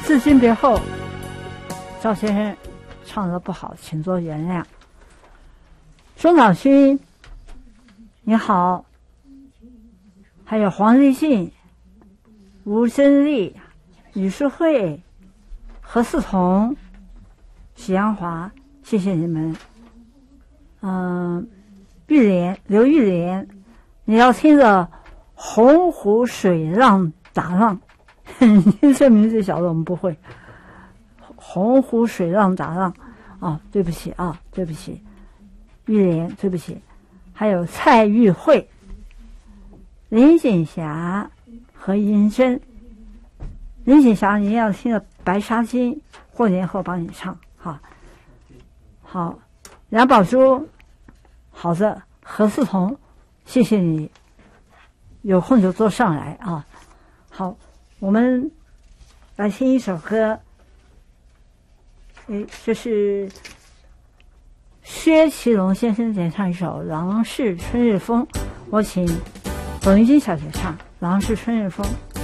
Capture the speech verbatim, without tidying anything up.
自信别后，赵先生唱得不好，请多原谅。钟岛勋，你好，还有黄立信、吴珍丽、吕淑慧、何思彤、许阳华，谢谢你们。嗯，玉莲，刘玉莲，你要听着洪湖水浪打浪，你这名字小的我们不会。洪湖水浪打浪，哦，对不起啊，对不起，玉莲，对不起。还有蔡玉慧、林锦霞和银珍。林锦霞，你要听着白纱巾，过年后帮你唱，好。好，杨宝珠，好的，何思彤，谢谢你，有空就多上来啊。好，我们来听一首歌，诶，这是薛其龙先生演唱一首《郎是春日风》，我请董玉金小姐唱《郎是春日风》。